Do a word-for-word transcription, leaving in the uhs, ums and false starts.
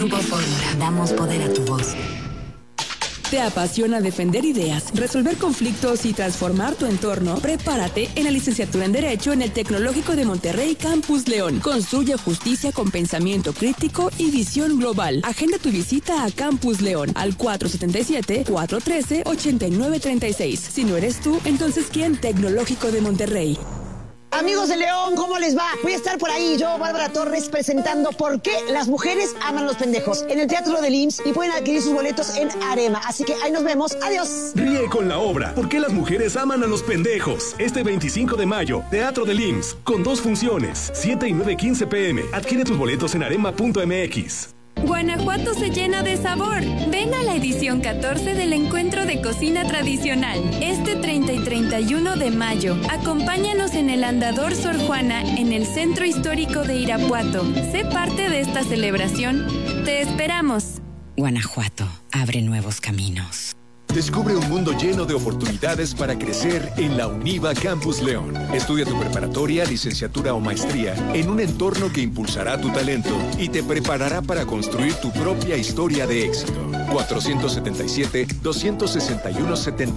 Grupo Fórmula. Damos poder a tu voz. ¿Te apasiona defender ideas, resolver conflictos y transformar tu entorno? Prepárate en la licenciatura en Derecho en el Tecnológico de Monterrey Campus León. Construye justicia con pensamiento crítico y visión global. Agenda tu visita a Campus León al cuatro siete siete, cuatro uno tres, ocho nueve tres seis. Si no eres tú, entonces ¿quién? Tecnológico de Monterrey. Amigos de León, ¿cómo les va? Voy a estar por ahí, yo, Bárbara Torres, presentando por qué las mujeres aman los pendejos en el Teatro del I M S S y pueden adquirir sus boletos en Arema. Así que ahí nos vemos. Adiós. Ríe con la obra ¿Por qué las mujeres aman a los pendejos? Este veinticinco de mayo, Teatro del I M S S, con dos funciones, siete y nueve quince pm. Adquiere tus boletos en arema punto m x. Guanajuato se llena de sabor. Ven a la edición catorce del Encuentro de Cocina Tradicional, este treinta y treinta y uno de mayo. Acompáñanos en el Andador Sor Juana, en el Centro Histórico de Irapuato. Sé parte de esta celebración. Te esperamos. Guanajuato, abre nuevos caminos. Descubre un mundo lleno de oportunidades para crecer en la UNIVA Campus León. Estudia tu preparatoria, licenciatura o maestría en un entorno que impulsará tu talento y te preparará para construir tu propia historia de éxito. cuatro siete siete, dos seis uno, siete